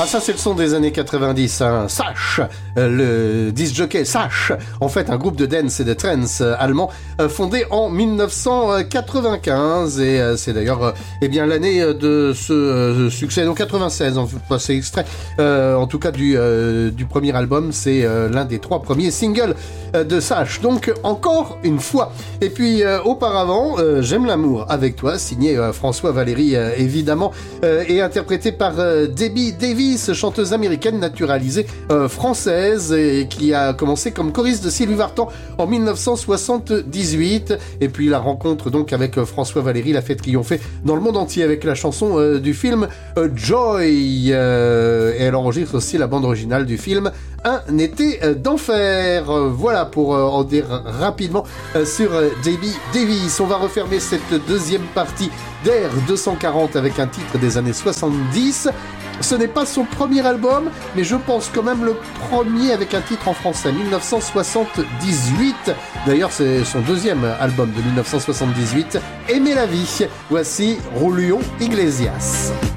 Ah, ça c'est le son des années 90, hein. Sash, le disc jockey Sash, en fait un groupe de dance et de trance allemand fondé en 1995 et c'est d'ailleurs eh bien l'année de ce succès, donc 96, on peut passer extrait en tout cas du premier album, c'est l'un des 3 premiers singles de Sash, donc encore une fois. Et puis auparavant, J'aime l'amour avec toi, signé François Valéry évidemment, et interprété par Debbie Davis, chanteuse américaine naturalisée française et qui a commencé comme choriste de Sylvie Vartan en 1978. Et puis la rencontre donc avec François Valéry l'a fait triompher dans le monde entier avec la chanson du film Joy. Et elle enregistre aussi la bande originale du film Un été d'enfer. Voilà pour en dire rapidement sur Debbie Davis. On va refermer cette deuxième partie d'Air 240 avec un titre des années 70. Ce n'est pas son premier album, mais je pense quand même le premier avec un titre en français, 1978. D'ailleurs, c'est son deuxième album de 1978, Aimer la vie. Voici Julio Iglesias.